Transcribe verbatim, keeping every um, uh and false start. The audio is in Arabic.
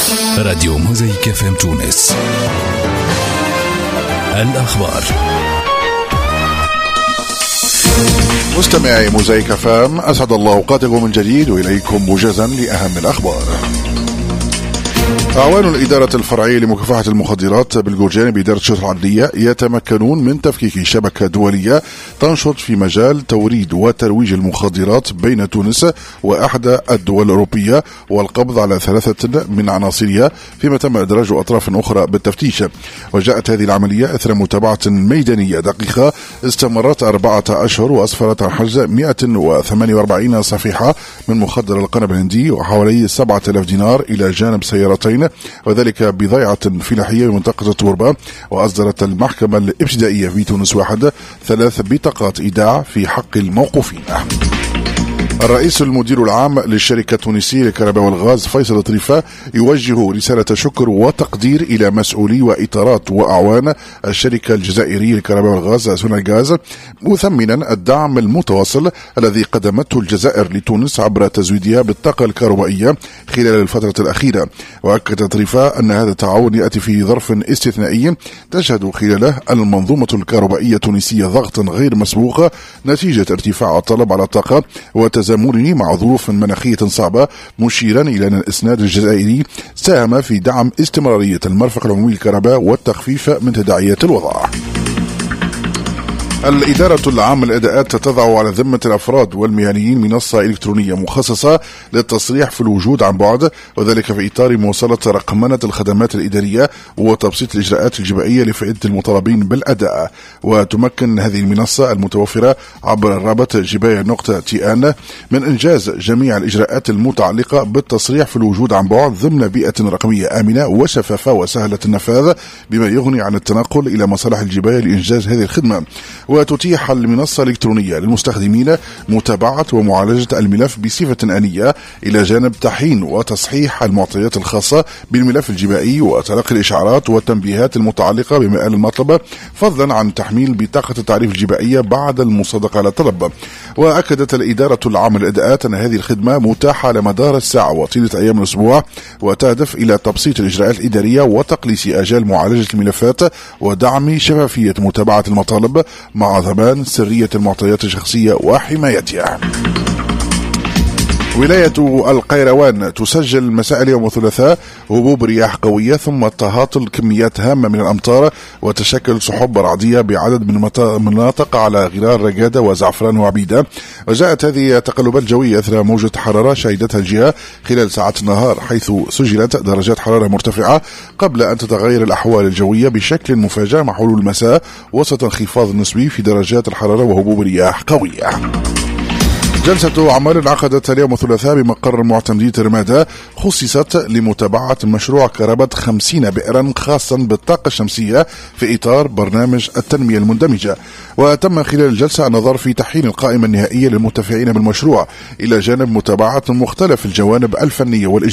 راديو موزايك اف ام تونس. الأخبار. مستمعي موزايك اف ام، أسعد الله أوقاتكم من جديد وإليكم موجزا لأهم الأخبار. أعوان الإدارة الفرعية لمكافحة المخدرات بالجورجان بإدارة الشرطة العدلية يتمكنون من تفكيك شبكة دولية تنشط في مجال توريد وترويج المخدرات بين تونس وأحدى الدول الأوروبية والقبض على ثلاثة من عناصرها، فيما تم إدراج أطراف أخرى بالتفتيش. وجاءت هذه العملية إثر متابعة ميدانية دقيقة استمرت أربعة أشهر وأسفرت عن حجز مئة وثمانية وأربعين صفيحة من مخدر القنب الهندي وحوالي سبعة آلاف دينار إلى جانب سيارتين، وذلك بضيعة فلاحية بمنطقة التوربة. وأصدرت المحكمة الابتدائية في تونس واحد ثلاث بطاقات إيداع في حق الموقوفين. الرئيس المدير العام للشركة التونسية للكهرباء والغاز فيصل طريفة يوجه رسالة شكر وتقدير إلى مسؤولي وإطارات وأعوان الشركة الجزائرية للكهرباء والغاز سوناغاز، مثمنا الدعم المتواصل الذي قدمته الجزائر لتونس عبر تزويدها بالطاقة الكهربائية خلال الفترة الأخيرة. وأكد طريفة أن هذا التعاون يأتي في ظرف استثنائي تشهد خلاله المنظومة الكهربائية التونسية ضغطا غير مسبوق نتيجة ارتفاع الطلب على الطاقة وتزامنه مع ظروف مناخية صعبة، مشيرا إلى أن الإسناد الجزائري ساهم في دعم استمرارية المرفق العمومي للكهرباء والتخفيف من تداعيات الوضع. الإدارة العامة للأداءات تضع على ذمة الأفراد والمهنيين منصة إلكترونية مخصصة للتصريح في الوجود عن بعد، وذلك في إطار مواصلة رقمنة الخدمات الإدارية وتبسيط الإجراءات الجبائية لفائدة المطالبين بالأداء. وتمكن هذه المنصة المتوفرة عبر الرابط جباية نقطة تي ان من إنجاز جميع الإجراءات المتعلقة بالتصريح في الوجود عن بعد ضمن بيئة رقمية آمنة وشفافة وسهلة النفاذ، بما يغني عن التنقل إلى مصالح الجباية لإنجاز هذه الخدمة. وتتيح المنصة الإلكترونية للمستخدمين متابعة ومعالجة الملف بصفة آنية، إلى جانب تحيين وتصحيح المعطيات الخاصة بالملف الجبائي وتلقي الإشعارات والتنبيهات المتعلقة بمآل المطلب، فضلا عن تحميل بطاقة التعريف الجبائية بعد المصادقة على الطلب. وأكدت الإدارة العامة للأداءات أن هذه الخدمة متاحة على مدار الساعة وطيلة أيام الأسبوع، وتهدف إلى تبسيط الإجراءات الإدارية وتقليص آجال معالجة الملفات ودعم شفافية متابعة المطالب مع ضمان سرية المعطيات الشخصية وحمايتها. ولاية القيروان تسجل مساء اليوم الثلاثاء هبوب رياح قوية ثم تهاطل كميات هامة من الأمطار وتشكل سحب رعدية بعدد من المناطق على غرار رقادة وزعفران وعبيدة. وجاءت هذه التقلبات الجوية أثر موجة حرارة شهدتها الجهة خلال ساعات النهار، حيث سجلت درجات حرارة مرتفعة قبل أن تتغير الأحوال الجوية بشكل مفاجئ مع حلول المساء وسط انخفاض نسبي في درجات الحرارة وهبوب رياح قوية. جلسة أعمال عقدت اليوم الثلاثاء بمقر معتمدية رمادة خصصت لمتابعة مشروع كهرباء خمسين بئرا خاصا بالطاقة الشمسية في إطار برنامج التنمية المندمجة. وتم خلال الجلسة النظر في تحيين القائمة النهائية للمتفعين بالمشروع، إلى جانب متابعة مختلف الجوانب الفنية والإجرائية